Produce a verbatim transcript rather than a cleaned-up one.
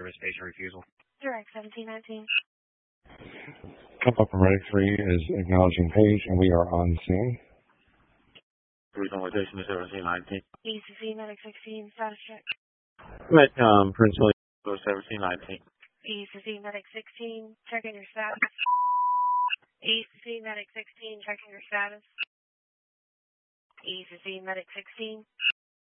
service station refusal. Direct seventeen nineteen. Come up from Medic three is acknowledging page, and we are on scene. Regional location is seventeen nineteen. E C C Medic sixteen, status check. Medcom, Prince William, seventeen nineteen. E C C Medic sixteen, checking your status. E C C Medic sixteen, checking your status. E C C Medic sixteen.